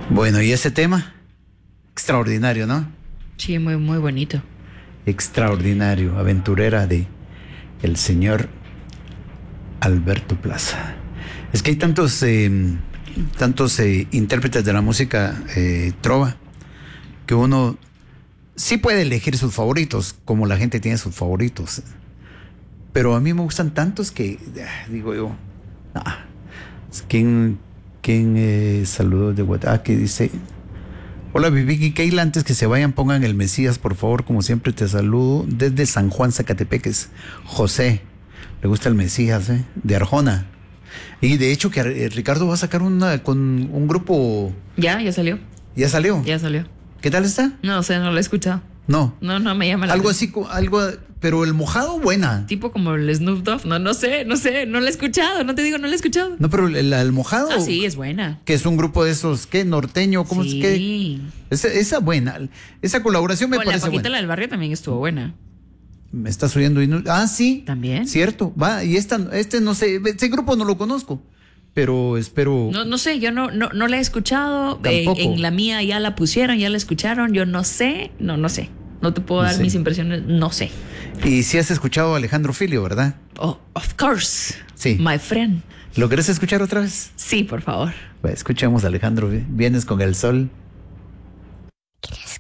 Bueno, y ese tema, extraordinario, ¿no? Sí, muy, muy bonito. Extraordinario, aventurera de el señor Alberto Plaza. Es que hay tantos intérpretes de la música trova que uno sí puede elegir sus favoritos, como la gente tiene sus favoritos. Pero a mí me gustan tantos que digo yo, ¿quién saludó de WhatsApp? Que dice: hola Vivi y Keila, antes que se vayan pongan el Mesías, por favor, como siempre te saludo desde San Juan, Zacatepeques. José, le gusta el Mesías, de Arjona. Y de hecho que Ricardo va a sacar con un grupo. Ya salió. ¿Ya salió? Ya salió. ¿Qué tal está? No sé, no lo he escuchado. No. No me llama la algo atención. así, pero el mojado, buena. Tipo como el Snoop Dogg. No sé, no lo he escuchado. No te digo, no lo he escuchado. No, pero el mojado. Ah, sí, es buena. Que es un grupo de esos, ¿qué? Norteño, ¿cómo sí. es que? Esa buena. Esa colaboración me parece buena. La del barrio también estuvo buena. Me estás oyendo. Sí. También. Cierto. Va, y no sé, este grupo no lo conozco. Pero espero. No sé, yo no la he escuchado. Tampoco. En la mía ya la pusieron, ya la escucharon. Yo no sé. No sé. No te puedo dar mis impresiones. No sé. Y si has escuchado a Alejandro Filio, ¿verdad? Oh, of course. Sí. My friend. ¿Lo querés escuchar otra vez? Sí, por favor. Pues escuchemos a Alejandro. Vienes con el sol. ¿Quieres